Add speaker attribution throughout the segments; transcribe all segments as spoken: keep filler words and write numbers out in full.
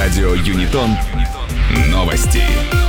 Speaker 1: Радио Юнитон. Новости.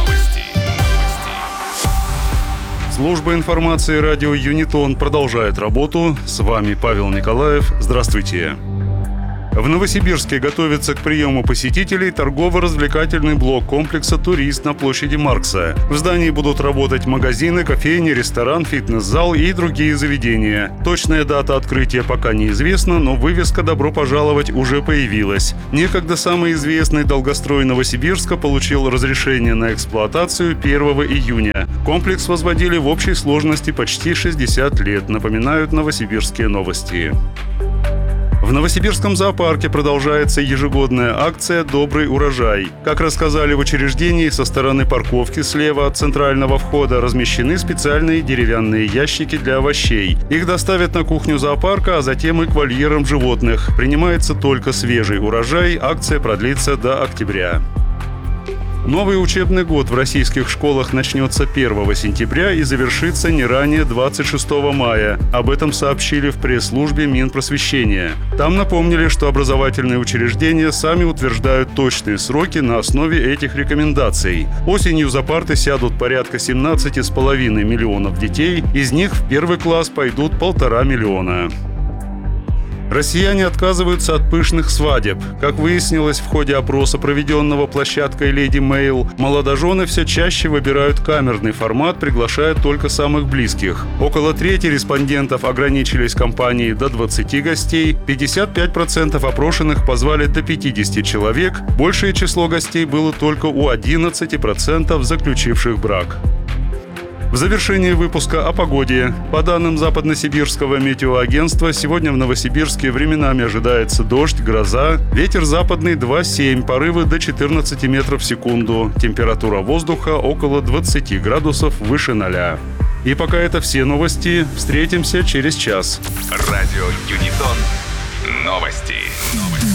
Speaker 2: Служба информации радио Юнитон продолжает работу. С вами Павел Николаев. Здравствуйте. В Новосибирске готовится к приему посетителей торгово-развлекательный блок комплекса «Турист» на площади Маркса. В здании будут работать магазины, кофейни, ресторан, фитнес-зал и другие заведения. Точная дата открытия пока неизвестна, но вывеска «Добро пожаловать» уже появилась. Некогда самый известный долгострой Новосибирска получил разрешение на эксплуатацию первого июня. Комплекс возводили в общей сложности почти шестьдесят лет, напоминают новосибирские новости. В Новосибирском зоопарке продолжается ежегодная акция «Добрый урожай». Как рассказали в учреждении, со стороны парковки слева от центрального входа размещены специальные деревянные ящики для овощей. Их доставят на кухню зоопарка, а затем и к вольерам животных. Принимается только свежий урожай, акция продлится до октября. Новый учебный год в российских школах начнется первого сентября и завершится не ранее двадцать шестого мая. Об этом сообщили в пресс-службе Минпросвещения. Там напомнили, что образовательные учреждения сами утверждают точные сроки на основе этих рекомендаций. Осенью за парты сядут порядка семнадцать с половиной миллионов детей, из них в первый класс пойдут полтора миллиона. Россияне отказываются от пышных свадеб. Как выяснилось в ходе опроса, проведенного площадкой Lady Mail, молодожены все чаще выбирают камерный формат, приглашая только самых близких. Около трети респондентов ограничились компанией до двадцати гостей, пятьдесят пять процентов опрошенных позвали до пятидесяти человек, большее число гостей было только у одиннадцати процентов заключивших брак. В завершении выпуска о погоде. По данным Западносибирского метеоагентства, сегодня в Новосибирске временами ожидается дождь, гроза. Ветер западный два семь, порывы до четырнадцати метров в секунду. Температура воздуха около двадцати градусов выше ноля. И пока это все новости. Встретимся через час.
Speaker 1: Радио Юнитон. Новости.